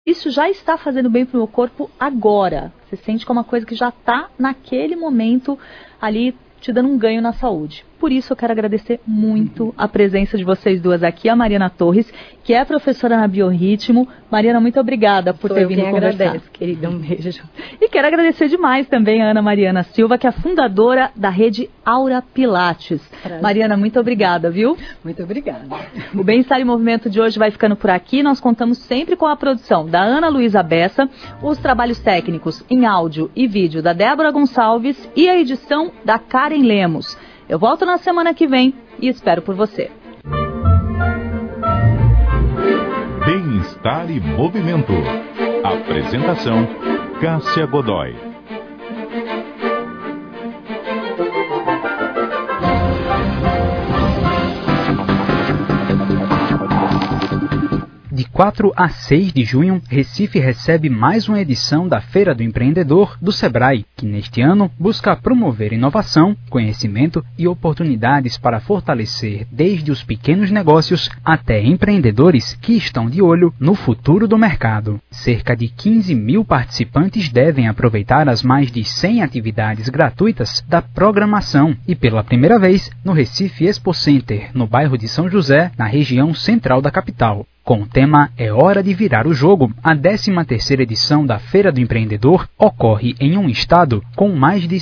Isso já está fazendo bem para o meu corpo agora. Você sente que é uma coisa que já está naquele momento ali te dando um ganho na saúde. Por isso eu quero agradecer muito a presença de vocês duas aqui, a Mariana Torres, que é professora na Biorritmo. Mariana, muito obrigada por ter vindo conversar. Agradeço, querida, um beijo. E quero agradecer demais também a Ana Mariana Silva, que é a fundadora da rede Aura Pilates. Prazer. Mariana, muito obrigada, viu? Muito obrigada. O Bem-Estar em Movimento de hoje vai ficando por aqui. Nós contamos sempre com a produção da Ana Luísa Bessa, os trabalhos técnicos em áudio e vídeo da Débora Gonçalves e a edição da Karen Lemos. Eu volto na semana que vem e espero por você. Bem-Estar e Movimento. Apresentação: Cássia Godoy. De 4 a 6 de junho, Recife recebe mais uma edição da Feira do Empreendedor do Sebrae, que neste ano busca promover inovação, conhecimento e oportunidades para fortalecer desde os pequenos negócios até empreendedores que estão de olho no futuro do mercado. Cerca de 15 mil participantes devem aproveitar as mais de 100 atividades gratuitas da programação e pela primeira vez no Recife Expo Center, no bairro de São José, na região central da capital. Com o tema É Hora de Virar o Jogo, a 13ª edição da Feira do Empreendedor ocorre em um estado com mais de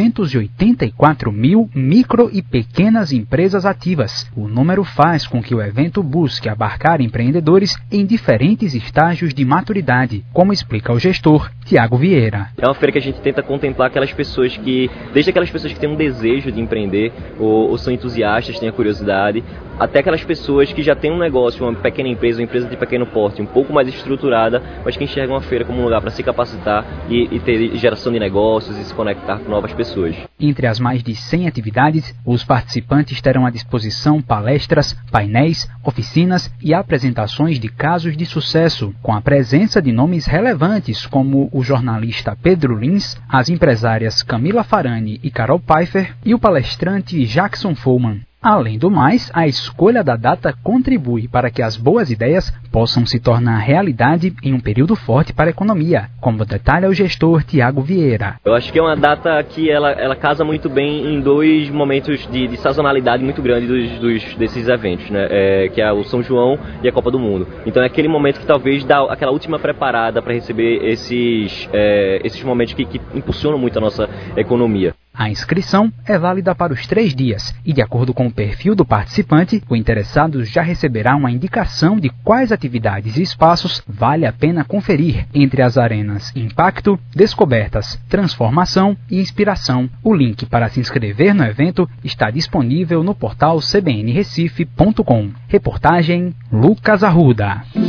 684 mil micro e pequenas empresas ativas. O número faz com que o evento busque abarcar empreendedores em diferentes estágios de maturidade, como explica o gestor Tiago Vieira. É uma feira que a gente tenta contemplar aquelas pessoas que, desde aquelas pessoas que têm um desejo de empreender ou são entusiastas, têm a curiosidade, até aquelas pessoas que já têm um negócio, uma pequena empresa, uma empresa de pequeno porte, um pouco mais estruturada, mas que enxergam a feira como um lugar para se capacitar e ter geração de negócios e se conectar com novas pessoas. Entre as mais de 100 atividades, os participantes terão à disposição palestras, painéis, oficinas e apresentações de casos de sucesso, com a presença de nomes relevantes como o jornalista Pedro Lins, as empresárias Camila Farani e Carol Pfeiffer e o palestrante Jackson Follman. Além do mais, a escolha da data contribui para que as boas ideias possam se tornar realidade em um período forte para a economia, como detalha o gestor Tiago Vieira. Eu acho que é uma data que ela casa muito bem em dois momentos de sazonalidade muito grande desses eventos, né? Que é o São João e a Copa do Mundo. Então é aquele momento que talvez dá aquela última preparada para receber esses momentos que impulsionam muito a nossa economia. A inscrição é válida para os 3 dias e, de acordo com o perfil do participante, o interessado já receberá uma indicação de quais atividades e espaços vale a pena conferir entre as arenas Impacto, Descobertas, Transformação e Inspiração. O link para se inscrever no evento está disponível no portal cbnrecife.com. Reportagem Lucas Arruda.